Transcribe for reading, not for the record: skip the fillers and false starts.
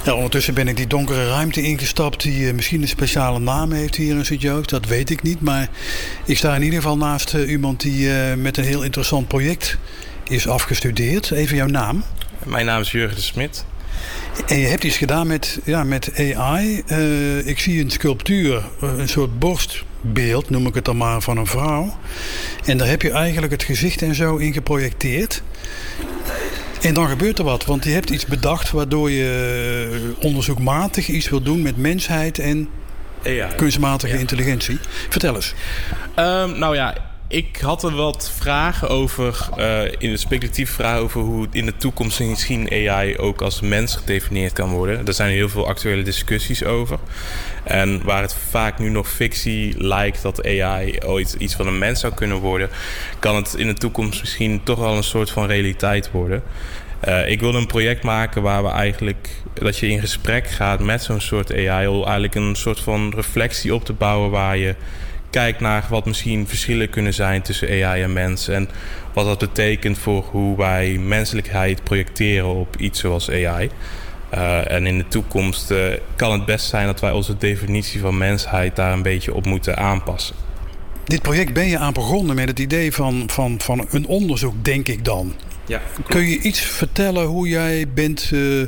Ja, ondertussen ben ik die donkere ruimte ingestapt die misschien een speciale naam heeft hier in Sint-Joost. Dat weet ik niet, maar ik sta in ieder geval naast iemand die met een heel interessant project is afgestudeerd. Even jouw naam. Mijn naam is Jurgen de Smit. En je hebt iets gedaan met AI. Ik zie een sculptuur, een soort borstbeeld, noem ik het dan maar, van een vrouw. En daar heb je eigenlijk het gezicht en zo in geprojecteerd. En dan gebeurt er wat, want je hebt iets bedacht waardoor je onderzoekmatig iets wil doen met mensheid en AI. Kunstmatige intelligentie. Vertel eens. Ik had er wat vragen over, in de speculatieve vragen over hoe in de toekomst misschien AI ook als mens gedefinieerd kan worden. Er zijn heel veel actuele discussies over. En waar het vaak nu nog fictie lijkt dat AI ooit iets van een mens zou kunnen worden, kan het in de toekomst misschien toch wel een soort van realiteit worden. Ik wilde een project maken waar we eigenlijk dat je in gesprek gaat met zo'n soort AI, om eigenlijk een soort van reflectie op te bouwen waar je kijkt naar wat misschien verschillen kunnen zijn tussen AI en mens en wat dat betekent voor hoe wij menselijkheid projecteren op iets zoals AI. En in de toekomst kan het best zijn dat wij onze definitie van mensheid daar een beetje op moeten aanpassen. Dit project ben je aan begonnen met het idee van een onderzoek, denk ik dan. Ja, kun je iets vertellen hoe jij bent